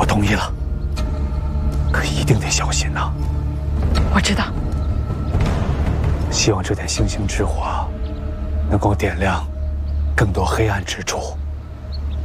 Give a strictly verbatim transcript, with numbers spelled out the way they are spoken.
我同意了，可一定得小心呐。 我知道。 希望这点星星之火能够点亮更多黑暗之处。